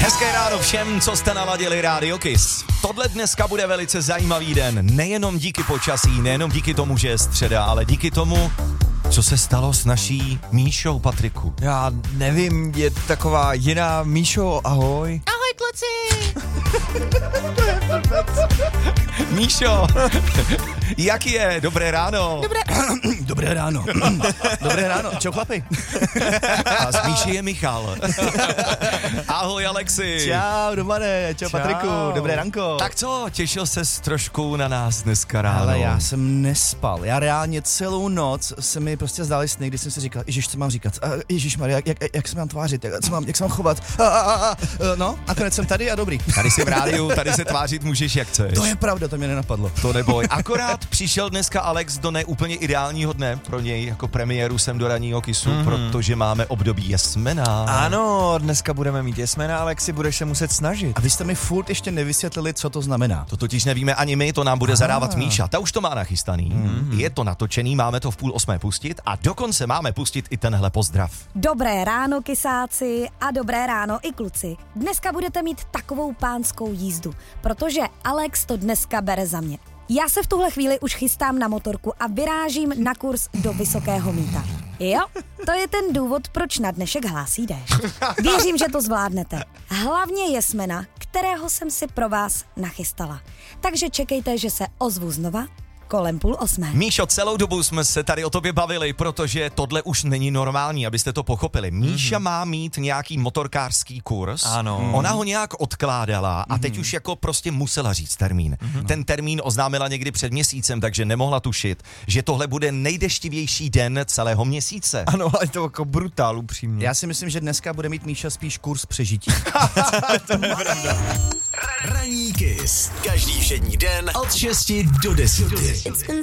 Hezké ráno všem, co jste naladili Rádio Kiss. Tohle dneska bude velice zajímavý den. Nejenom díky počasí, nejenom díky tomu, že je středa, ale díky tomu, co se stalo s naší Míšou, Patriku. Já nevím, je taková jiná. Míšo, ahoj. Ahoj, kluci! Míšo, jak je? Dobré ráno. Dobré ráno. Dobré ráno. Čau, chlapi. A z Míši je Michal. Ahoj, Alexi. Čau, Romane. Čau, Patriku. Dobré ranko. Tak co, těšil ses trošku na nás dneska ráno? Ale já jsem nespal. Já reálně celou noc se mi prostě zdály sny, kdy jsem si říkal, Ježíš, co mám říkat? Ježíšmarja, jak se mám tvářit? Jak se mám chovat? No, a konec jsem tady a dobrý. Tady jsi v rádiu, tady se tvářit můžeš jak chceš. To je pravda, to mě nenapadlo. To neboj. Akorát přišel dneska Alex do neúplně ideálního dne pro něj jako premiéru sem do ranního Kissu, protože máme období jesmena. Ano, dneska budeme mít jesmena, Alexi, budeš se muset snažit. A vy jste mi furt ještě nevysvětlili, co to znamená. To totiž nevíme ani my, to nám bude zadávat Míša. Ta už to má nachystaný. Je to natočený, máme to v 7:30 pustit a dokonce máme pustit i tenhle pozdrav. Dobré ráno, kysáci, a dobré ráno i kluci. Dneska budete mít takovou pánskou jízdu, protože Alex to dneska bere za mě. Já se v tuhle chvíli už chystám na motorku a vyrážím na kurz do Vysokého Mýta. Jo, to je ten důvod, proč na dnešek hlásí déšť. Věřím, že to zvládnete. Hlavně jesmena, kterého jsem si pro vás nachystala. Takže čekejte, že se ozvu znova kolem 7:30. Míšo, celou dobu jsme se tady o tobě bavili, protože tohle už není normální, abyste to pochopili. Míša má mít nějaký motorkářský kurz. Ano. Ona ho nějak odkládala a teď už jako prostě musela říct termín. Ten termín oznámila někdy před měsícem, takže nemohla tušit, že tohle bude nejdeštivější den celého měsíce. Ano, ale to jako brutál, upřímně. Já si myslím, že dneska bude mít Míša spíš kurz přežití. To je pravda. Ranní Kiss. Každý všední den od 6 do 10. It's been